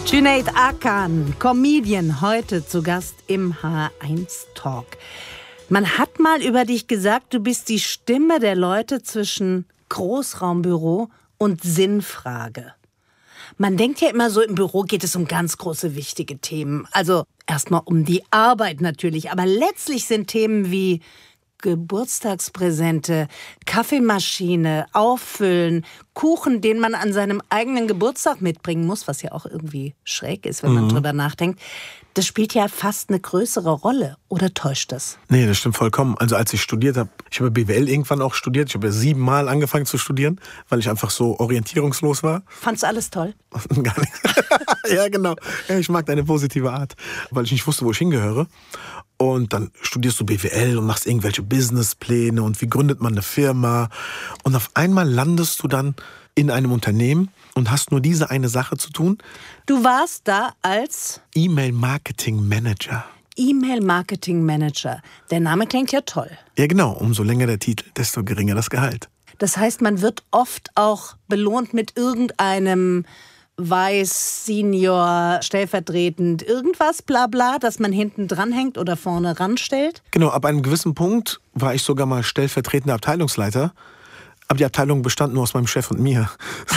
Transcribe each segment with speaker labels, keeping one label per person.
Speaker 1: Cüneyt Akan, Comedian, heute zu Gast im H1 Talk. Man hat mal über dich gesagt, du bist die Stimme der Leute zwischen Großraumbüro und Sinnfrage. Man denkt ja immer so, im Büro geht es um ganz große, wichtige Themen. Also erstmal um die Arbeit natürlich, aber letztlich sind Themen wie Geburtstagspräsente, Kaffeemaschine, Auffüllen, Kuchen, den man an seinem eigenen Geburtstag mitbringen muss, was ja auch irgendwie schräg ist, wenn man drüber nachdenkt. Das spielt ja fast eine größere Rolle. Oder täuscht das?
Speaker 2: Nee, das stimmt vollkommen. Also als ich studiert habe, ich habe BWL irgendwann auch studiert. Ich habe ja 7 Mal angefangen zu studieren, weil ich einfach so orientierungslos war.
Speaker 1: Fandst du alles toll?
Speaker 2: Gar nicht. Ja, genau. Ja, ich mag deine positive Art, weil ich nicht wusste, wo ich hingehöre. Und dann studierst du BWL und machst irgendwelche Businesspläne und wie gründet man eine Firma. Und auf einmal landest du dann in einem Unternehmen und hast nur diese eine Sache zu tun.
Speaker 1: Du warst da als
Speaker 2: E-Mail-Marketing-Manager.
Speaker 1: E-Mail-Marketing-Manager. Der Name klingt ja toll.
Speaker 2: Ja, genau. Umso länger der Titel, desto geringer das Gehalt.
Speaker 1: Das heißt, man wird oft auch belohnt mit irgendeinem Weiß, Senior, stellvertretend, irgendwas, bla bla, dass man hinten dran hängt oder vorne ranstellt?
Speaker 2: Genau, ab einem gewissen Punkt war ich sogar mal stellvertretender Abteilungsleiter. Aber die Abteilung bestand nur aus meinem Chef und mir.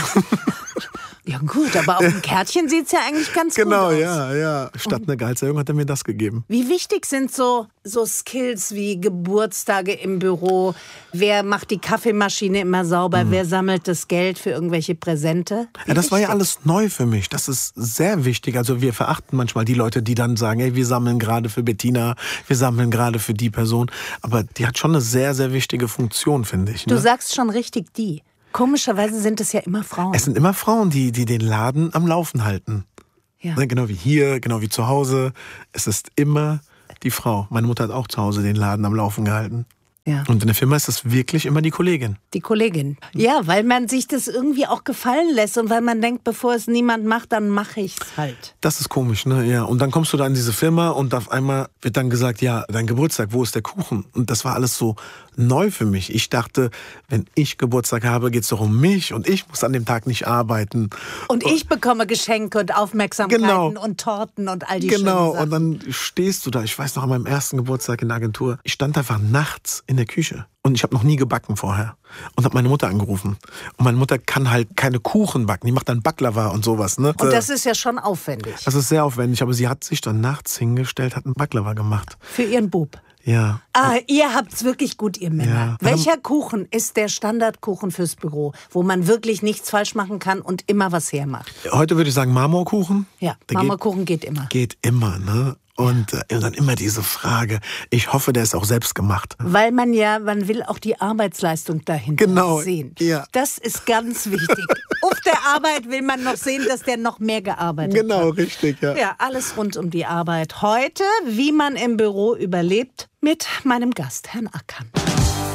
Speaker 1: Ja gut, aber auf dem Kärtchen sieht es ja eigentlich ganz gut aus.
Speaker 2: Genau, ja. Statt einer Gehaltserhöhung hat er mir das gegeben.
Speaker 1: Wie wichtig sind so Skills wie Geburtstage im Büro? Wer macht die Kaffeemaschine immer sauber? Wer sammelt das Geld für irgendwelche Präsente?
Speaker 2: Ja, das war ja alles neu für mich. Das ist sehr wichtig. Also wir verachten manchmal die Leute, die dann sagen, hey, wir sammeln gerade für Bettina, wir sammeln gerade für die Person. Aber die hat schon eine sehr, sehr wichtige Funktion, finde ich. Ne?
Speaker 1: Du sagst schon richtig die. Komischerweise sind es ja immer Frauen.
Speaker 2: Es sind immer Frauen, die den Laden am Laufen halten.
Speaker 1: Ja.
Speaker 2: Genau wie hier, genau wie zu Hause. Es ist immer die Frau. Meine Mutter hat auch zu Hause den Laden am Laufen gehalten.
Speaker 1: Ja.
Speaker 2: Und in der Firma ist es wirklich immer die Kollegin.
Speaker 1: Die Kollegin. Ja, weil man sich das irgendwie auch gefallen lässt und weil man denkt, bevor es niemand macht, dann mache ich's halt.
Speaker 2: Das ist komisch, ne? Ja. Und dann kommst du da in diese Firma und auf einmal wird dann gesagt, ja, dein Geburtstag, wo ist der Kuchen? Und das war alles so neu für mich. Ich dachte, wenn ich Geburtstag habe, geht's doch um mich und ich muss an dem Tag nicht arbeiten.
Speaker 1: Und ich bekomme Geschenke und Aufmerksamkeiten
Speaker 2: Genau.
Speaker 1: und Torten und all die schönen
Speaker 2: Genau,
Speaker 1: Sachen.
Speaker 2: und dann stehst du da. Ich weiß noch, an meinem ersten Geburtstag in der Agentur, ich stand einfach nachts in der Küche. Und ich habe noch nie gebacken vorher. Und habe meine Mutter angerufen. Und meine Mutter kann halt keine Kuchen backen. Die macht dann Baklava und sowas. Ne?
Speaker 1: Und das ist ja schon aufwendig.
Speaker 2: Das ist sehr aufwendig. Aber sie hat sich dann nachts hingestellt, hat einen Baklava gemacht.
Speaker 1: Für ihren Bub.
Speaker 2: Ja.
Speaker 1: Ah, ihr habt's wirklich gut, ihr Männer.
Speaker 2: Ja.
Speaker 1: Welcher Kuchen ist der Standardkuchen fürs Büro, wo man wirklich nichts falsch machen kann und immer was hermacht?
Speaker 2: Heute würde ich sagen Marmorkuchen.
Speaker 1: Ja,
Speaker 2: Der
Speaker 1: Marmorkuchen geht immer.
Speaker 2: Geht immer, ne? Und dann immer diese Frage, ich hoffe, der ist auch selbst gemacht.
Speaker 1: Weil man will auch die Arbeitsleistung dahinter
Speaker 2: Genau,
Speaker 1: sehen.
Speaker 2: ja.
Speaker 1: Das ist ganz wichtig. Auf der Arbeit will man noch sehen, dass der noch mehr gearbeitet hat.
Speaker 2: Genau, richtig, ja.
Speaker 1: Ja, alles rund um die Arbeit. Heute, wie man im Büro überlebt, mit meinem Gast, Herrn Akan.